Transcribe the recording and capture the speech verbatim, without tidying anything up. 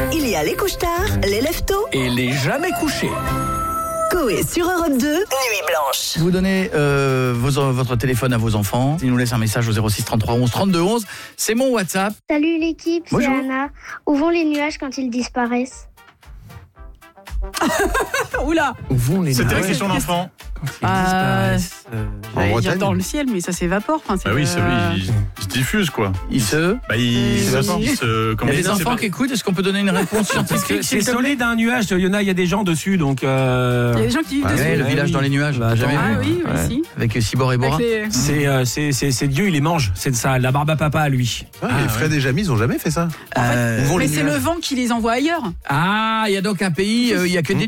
Il y a les couche-tard, les lève-tôt Et les jamais couchés. Coé sur Europe deux, Nuit Blanche. Vous donnez euh, vos, votre téléphone à vos enfants. Ils nous laissent un message au zéro six trente-trois onze trente-deux onze. C'est mon WhatsApp. Salut l'équipe, c'est Bonjour. Anna. Où vont les nuages quand ils disparaissent? Oula. Où vont les C'était la nuages question d'enfant. Euh, euh, J'allais dire Bretagne. dans le ciel, mais ça s'évapore. Enfin, c'est Bah oui, le- c'est oui, il, il se diffuse quoi. Ils se... Bah il, Euh, se- oui. il se. Il comment y a dire, des c'est enfants pas- qui écoutent. Est-ce qu'on peut donner une réponse Parce que scientifique c'est s'il te plaît solide un nuage, il y en a, il y a des gens dessus, donc. Euh... Il y a des gens qui vivent Ouais, dessus. Ouais, le ouais, village oui. dans les nuages, là, jamais Ah vu. oui, oui, Ouais. si. Avec Cibor et Bora. Avec les- C'est, euh, c'est, c'est, c'est Dieu, il les mange. C'est ça, la barbe à papa à lui. Ah, et Fred et Jamy, ils ont jamais fait ça. Euh, Où vont Mais les c'est le nuages vent qui les envoie ailleurs. Ah, il y a donc un pays, euh, il y a que des